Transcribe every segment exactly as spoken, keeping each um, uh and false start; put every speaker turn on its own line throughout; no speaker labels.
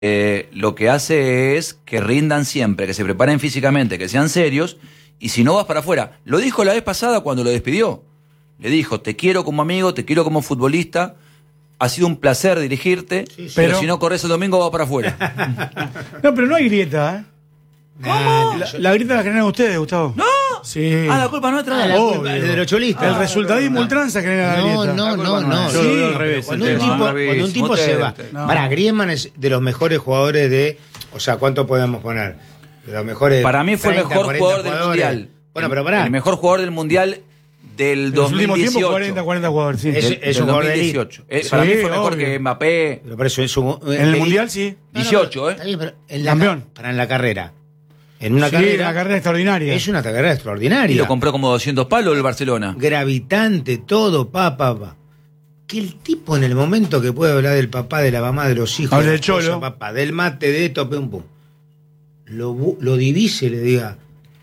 eh, lo que hace es que rindan siempre, que se preparen físicamente, que sean serios, y si no vas para afuera. Lo dijo la vez pasada cuando lo despidió. Le dijo, te quiero como amigo, te quiero como futbolista, ha sido un placer dirigirte, sí, sí. Pero, pero si no corres el domingo vas para afuera.
No, pero no hay grieta, ¿eh?
¿Cómo?
La, la grieta la generan ustedes, Gustavo.
¡No!
Sí.
Ah, la culpa nuestra.
Ah, la culpa es de los cholistas.
El resultadismo
no.
ultranza genera la grieta.
No, no, no, no.
Sí.
Al revés, cuando, un tipo, cuando un tipo se va. No. Para, Griezmann es de los mejores jugadores de... O sea, ¿cuánto podemos poner? De los mejores...
Para mí fue
treinta,
el mejor jugador del
jugadores.
Mundial.
Bueno, pero pará.
El mejor jugador del Mundial del dos mil dieciocho.
Tiempo, cuarenta, cuarenta jugadores, sí.
Es,
del,
es
del
un
dos mil dieciocho.
Sí,
para mí fue mejor
obvio.
que Mbappé.
Pero por eso es un,
en el, el Mundial, sí.
dieciocho,
no, no,
¿eh?
Está bien, pero en la,
campeón.
Para en la carrera. En una
sí,
carrera.
una carrera extraordinaria.
Es una carrera extraordinaria.
Y lo compró como doscientos palos el Barcelona.
Gravitante, todo, pa, pa, pa. Que el tipo en el momento que puede hablar del papá, de la mamá, de los hijos,
habla del
de
cholo,
cosa, papá, del mate, de esto, pum, pum. Lo, lo divise y le diga,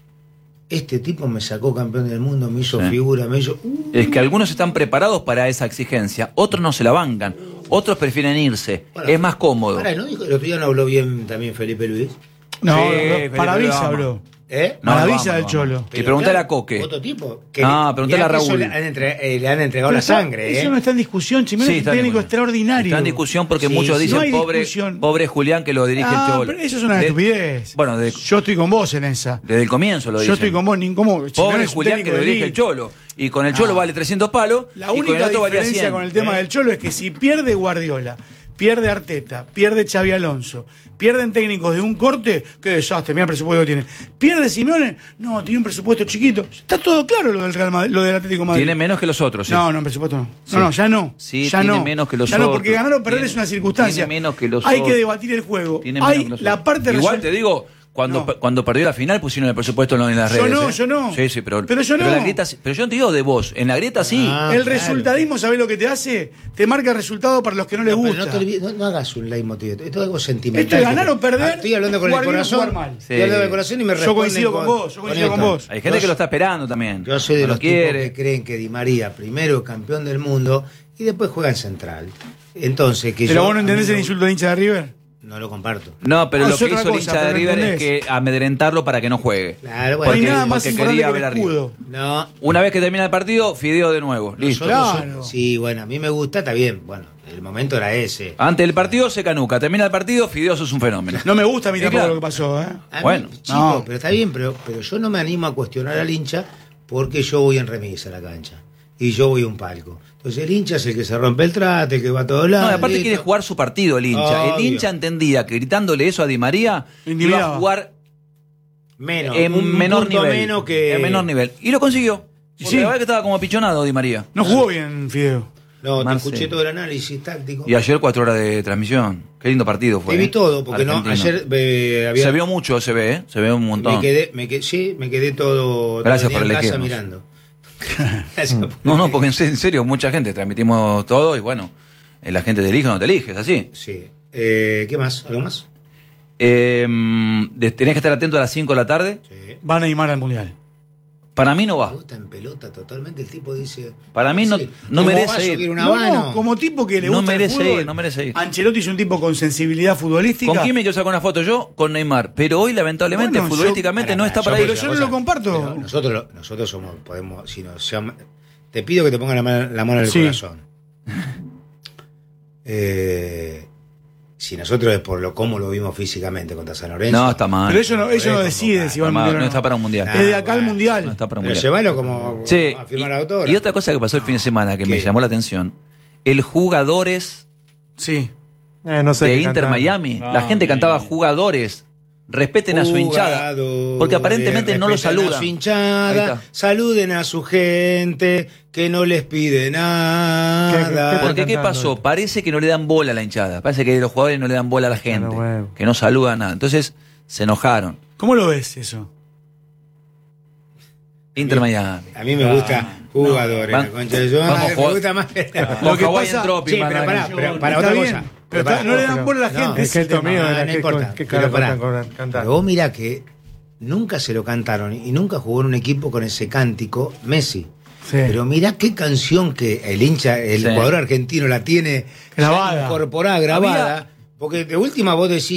este tipo me sacó campeón del mundo, me hizo sí. figura, me hizo... Uh.
Es que algunos están preparados para esa exigencia, otros no se la bancan, otros prefieren irse, bueno, es más cómodo.
Pará, ¿no dijo, el otro día no habló bien también Felipe Luis?
No,
sí,
no para Visa habló.
¿Eh?
No,
Maravilla
del Cholo.
Que preguntale a Coque.
Otro tipo. Que
no, preguntale a Raúl.
Le han, entre, eh, le han entregado
pero
la sangre.
Eso
¿eh?
no está en discusión, Chimeno, sí, es un técnico extraordinario.
Está en discusión porque sí, muchos
sí,
dicen,
no
pobre, pobre Julián que lo dirige ah, el Cholo.
Pero eso es una de, estupidez.
Bueno, de,
yo estoy con vos en esa.
Desde el comienzo lo dicen.
Yo estoy con vos, ni como.
Pobre Julián que lo dirige el Cholo. Y con el Cholo ah. vale trescientos palos.
La única y con el otro diferencia con el tema ¿eh? del Cholo es que si pierde Guardiola, pierde Arteta, pierde Xabi Alonso, pierden técnicos de un corte, qué desastre, mira el presupuesto que tiene. Pierde Simeone, no, tiene un presupuesto chiquito. Está todo claro lo del Real Madrid, lo del Atlético de Madrid.
Tiene menos que los otros, sí.
No, no, en presupuesto no.
Sí.
No, no, ya no.
Sí,
ya
tiene
no.
menos que los
ya
otros.
No, porque ganar o perder
tiene,
es una circunstancia.
Tiene menos que los
Hay
otros.
que debatir el juego.
Tiene
Hay
menos que los
la parte
Igual
resol...
te digo, cuando, no. cuando perdió la final pusieron el presupuesto en las redes.
Yo no,
¿eh?
yo no.
Sí, sí, pero,
pero yo no.
Pero, la grieta, pero yo no te digo de vos. En la grieta sí.
Ah, el claro. resultadismo, ¿sabés lo que te hace? Te marca el resultado para los que no les
no,
gusta.
No, te olvides, no, no hagas un leitmotiv. Esto es algo sentimental.
Esto es ganar o perder.
Estoy hablando con el corazón.
Sí.
Estoy hablando con el corazón y me responden.
Yo coincido con, con vos. Yo coincido con, con vos.
Hay gente yo, que lo está esperando también.
Yo soy de
no
los
lo quiere.
tipos que creen que Di María primero campeón del mundo y después juega en Central. Entonces, que
¿Pero
yo,
vos no entendés el insulto de hincha de River?
No lo comparto.
No, pero
no,
lo que hizo
cosa,
el hincha de River es que amedrentarlo para que no juegue.
Claro, bueno,
porque,
no hay nada más
porque quería ver a River.
No.
Una vez que termina el partido, Fideo de nuevo. Listo.
Claro.
Sí, bueno, a mí me gusta, está bien. Bueno, el momento era ese.
Antes del partido se canuca. Termina el partido, Fideo sos un fenómeno.
No me gusta a mí tampoco
claro.
lo que pasó, ¿eh?
A
bueno.
Mí, chico, no. pero está bien, pero, pero yo no me animo a cuestionar al hincha porque yo voy en remisa a la cancha. Y yo voy a un palco. Entonces el hincha es el que se rompe el trate, el que va a todos lados.
No, aparte listo. quiere jugar su partido el hincha.
Obvio.
El hincha entendía que gritándole eso a Di María iba a jugar
menos,
en
un
menor nivel.
Menos que...
En menor nivel. Y lo consiguió. Porque sí. La verdad que estaba como pichonado Di María.
No jugó bien, Fideo.
No, te escuché todo el análisis táctico.
Y ayer cuatro horas de transmisión. Qué lindo partido fue.
Te vi
¿eh?
todo, porque no, ayer eh, había...
Se vio mucho, se ve, ¿eh? Se ve un montón.
Me quedé, me quedé, sí, me quedé todo...
Gracias
todo
por
en casa
elegirnos.
mirando.
No, no, porque en serio, mucha gente, transmitimos todo y bueno, la gente te elige o no te elige, es así.
Sí. Eh, ¿Qué más? ¿Algo más?
Eh, tenés que estar atento a las cinco de la tarde.
Sí.
Van a animar al Mundial.
Para mí no va.
Me gusta en pelota totalmente, el tipo dice...
Para mí no,
sí,
no merece ir.
Una
no,
mano.
no, como tipo que le
no
gusta
merece
el fútbol,
ir, no merece ir.
Ancelotti es un tipo con sensibilidad futbolística.
¿Con quién me quiero sacar una foto yo? Con Neymar. Pero hoy, lamentablemente, bueno, futbolísticamente yo, no está para ir.
Pero yo no lo comparto.
Nosotros, nosotros somos, podemos, si nos llama, te pido que te pongas la mano, la mano en el sí. corazón. eh, si nosotros es por lo cómo lo vimos físicamente contra San Lorenzo.
No, está mal.
Pero eso no, eso no decide si va al mundial.
No, no está para un mundial.
Es de acá al mundial.
No está para un
Pero
mundial.
llévalo como
sí,
a firmar
y,
autor.
Y otra cosa que pasó el fin de semana que
¿Qué?
me llamó la atención. El jugadores
sí.
eh, no sé de Inter cantar. Miami. No, la gente bien. cantaba jugadores. Respeten a su hinchada. Porque aparentemente no lo saludan.
A su hinchada, saluden a su gente, que no les pide nada. ¿Qué, qué, qué
Porque ¿qué pasó? Parece que no le dan bola a la hinchada. Parece que los jugadores no le dan bola a la gente. Bueno, bueno. Que no saludan nada. Entonces se enojaron.
¿Cómo lo ves eso?
Inter Miami.
A mí me gusta ah, jugadores. No. La concha de yo, me gusta más que
lo que pasa.
Sí, pero para, pero para otra cosa.
Pero para, no le dan bola a la gente.
Es que el mío, no, no importa. Que pero para, pero vos mirá que nunca se lo cantaron y nunca jugó en un equipo con ese cántico Messi. Sí. Pero mirá qué canción que el hincha, el sí. jugador argentino la tiene
grabada,
incorporada, grabada.
Había,
Porque de última vos decís